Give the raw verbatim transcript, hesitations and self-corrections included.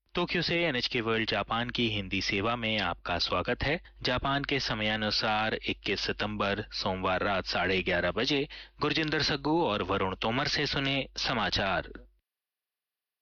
Tokyo से NHK world Japan की हिंदी सेवा में आपका स्वागत है। जापान के समयानुसार इक्कीस सितंबर सोमवार रात साढ़े ग्यारह बजे गुरजिंदर सग्गू और वरुण तोमर से सुने समाचार।